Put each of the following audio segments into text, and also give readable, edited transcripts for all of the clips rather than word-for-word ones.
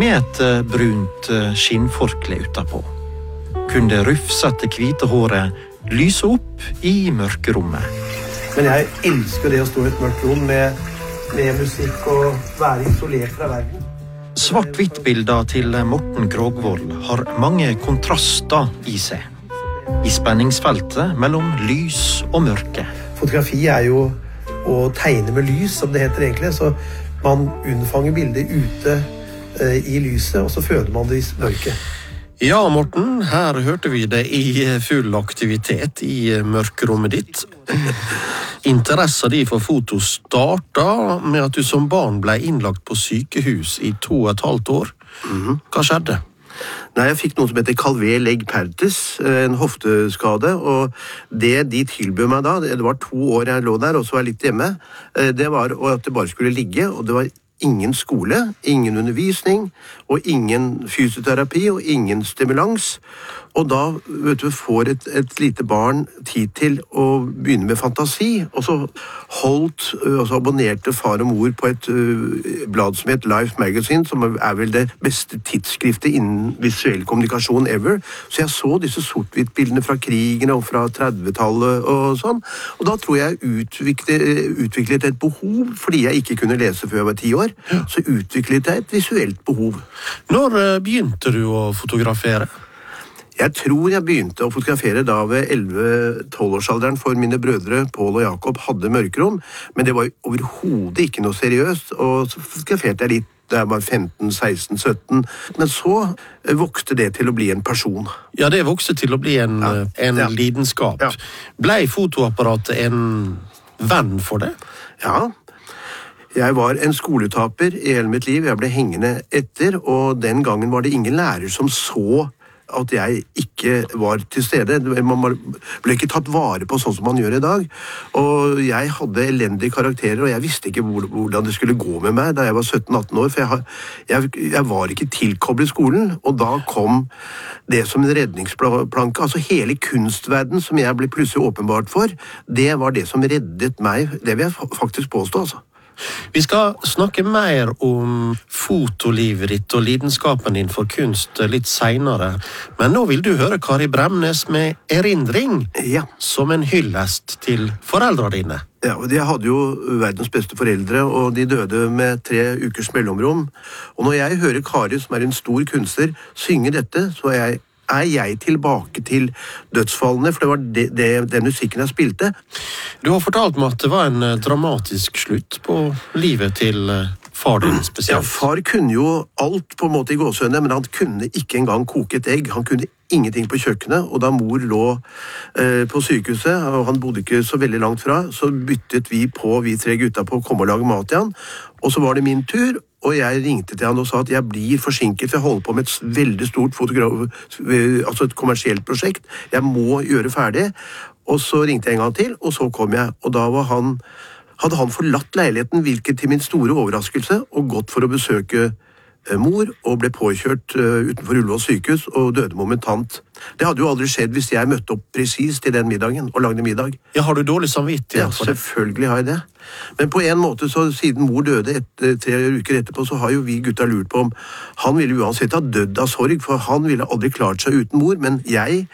med et brunt skinnforkle utapå. Kunne det rufsete hvite håret lyse opp i mørkerommet. Men jeg elsker det å stå i et mørkt rom med musikk og være isolert fra verden. Svart-hvitt-bilder til Morten Krogvold har mange kontraster i seg. I spenningsfeltet mellom lys og mørke. Fotografi er jo å tegne med lys, som det heter egentlig. Så man unnfanger bildet ute i lyset, og så føder man det i mørket. Ja, Morten, her hørte vi det i full aktivitet i mørkerommet ditt. Interessen din for foto startet med at du som barn ble innlagt på sykehus i 2,5 år. Hva skjedde? Nei, jeg fikk noe som heter calvé leg pertus, en hofteskade, og det de tilbød meg da, det var 2 år jeg lå der, og så var jeg litt hjemme, det var at det bare skulle ligge, og det var ingen skole, ingen undervisning, og ingen fysioterapi, og ingen stimulans. Og da, vet du, får et lite barn tid til å begynne med fantasi, og så abonnerte far og mor på et blad som het Life Magazine, som er vel det beste tidsskriftet innen visuell kommunikasjon ever. Så jeg så disse sort-hvitt-bildene fra krigen og fra 30-tallet og sånn, og da tror jeg utviklet et behov, fordi jeg ikke kunne lese før jeg var 10 år, så utviklet jeg et visuelt behov. Når begynte du å fotografere? Jeg tror jeg begynte å fotografere da ved 11-12-årsalderen, for mine brødre Paul og Jakob hadde mørkerom, men det var overhodet ikke noe seriøst, og så fotograferte jeg litt da jeg var 15, 16, 17, men så vokste det til å bli en person. Ja, det vokste til å bli en lidenskap. Ja. Ble fotoapparatet en venn for det? Ja. Jeg var en skoletaper i hele mitt liv, jeg ble hengende etter, og den gangen var det ingen lærer som så at jeg ikke var til stede. Man ble ikke tatt vare på sånn som man gjør i dag. Og jeg hadde elendige karakterer, og jeg visste ikke hvordan det skulle gå med meg da jeg var 17-18 år, for jeg var ikke tilkoblet skolen, og da kom det som en redningsplanke. Altså hele kunstverden som jeg ble plutselig åpenbart for, det var det som reddet meg. Det vil jeg faktisk påstå, altså. Vi skal snakke mer om fotolivet ditt og lidenskapen din for kunst litt senere, men nå vil du høre Kari Bremnes med Erindring, som en hyllest til foreldrene dine. Ja, og de hadde jo verdens beste foreldre, og de døde med 3 ukers mellomrom. Og når jeg hører Kari, som er en stor kunstner, synge dette, så er jeg tilbake til dødsfallene, for det var den musikken jeg spilte. Du har fortalt meg at det var en dramatisk slutt på livet til far din spesielt. Ja, far kunne jo alt på en måte i gåsehøyne, men han kunne ikke engang koke et egg. Han kunne ingenting på kjøkkenet, og da mor lå på sykehuset, og han bodde ikke så veldig langt fra, så byttet vi 3 gutta på å komme og lage mat til han, og så var det min tur, og jeg ringte til han og sa at jeg blir forsinket, for jeg holder på med et veldig stort altså et kommersielt prosjekt. Jeg må gjøre ferdig. Og så ringte jeg en gang til, og så kom jeg. Og da hadde han forlatt leiligheten, hvilket til min store overraskelse, og gått for å besøke mor, og ble påkjørt utenfor Ullevål sykehus, og døde momentant. Det hadde jo aldri skjedd hvis jeg møtte opp precis til den middagen, og lagde middag. Ja, har du dårlig samvittighet? Ja, selvfølgelig har jeg det. Men på en måte, så siden mor døde 3 uker etterpå, så har jo vi gutta lurt på om han ville uansett ha dødd av sorg, for han ville aldri klart seg uten mor, men jeg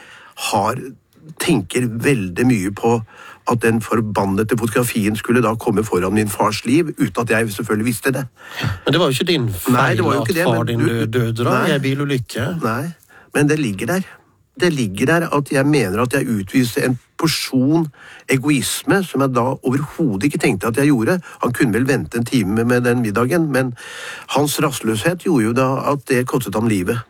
tenker veldig mye på at den forbannede fotografien skulle da komme foran min fars liv, uten at jeg selvfølgelig visste det. Men det var jo ikke din feil at far din døde da, i en bilulykke. Nei, men det ligger der. Det ligger der at jeg mener at jeg utviste en porsjon egoisme, som jeg da overhodet ikke tenkte at jeg gjorde. Han kunne vel vente en time med den middagen, men hans rastløshet gjorde jo da at det kostet ham livet.